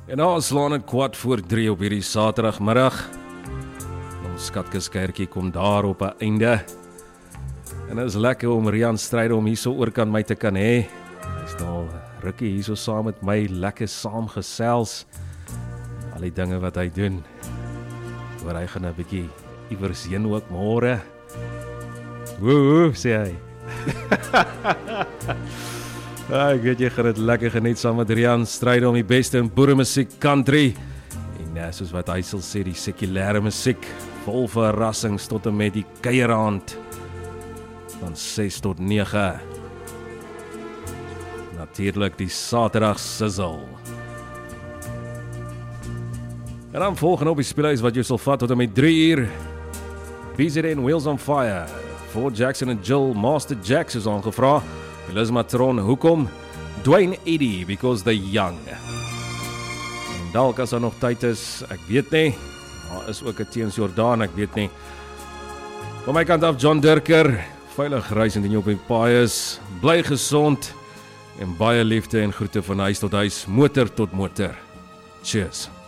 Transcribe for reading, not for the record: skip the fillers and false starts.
En nou slaan het 2:15 op hierdie Saterdagmiddag. Ons skatkiskerkie kom daar op 'n einde. En dit is lekker om Rian Strydom hierso oor kan my te kan hê. Hy's nou rukkie hierso saam met my, lekker saam gesels. Al die dinge wat hy doen. Waar hy gaan 'n bietjie iewers heen ook môre. Woe, sê hy. Ek weet jy gaan dit lekker geniet saam met Rian Strydom, die beste in boeremusiek, country. En soos wat hy sal sê, die sekulêre musiek, vol verrassings tot en met die kuieraand van 6 tot 9. Natuurlik die Saterdag sizzle. En dan volgende op die speelhuis wat jy sal vat tot en met 3 uur. BZN Wheels on Fire. Ford Jackson en Jill Master Jacks is aangevra. Liz Matron, hoekom? Dwayne Eddy, because they're young. En dalk as daar nog tyd is, ek weet nie. Daar is ook 'n teens Jordaan, ek weet nie. Van my kant af, John Durker. Veilig reis indien jy op die paai is. Bly gesond. En baie liefde en groete van huis tot huis, motor tot motor. Cheers.